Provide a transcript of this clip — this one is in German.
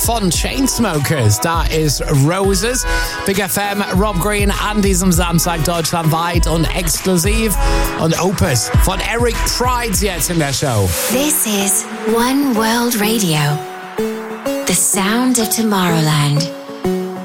von Chainsmokers. Da ist Roses. Big FM, Rob Green an diesem Samstag deutschlandweit und exklusiv. Und Opus von Eric Prydz jetzt in der Show. This is One World Radio. The sound of Tomorrowland.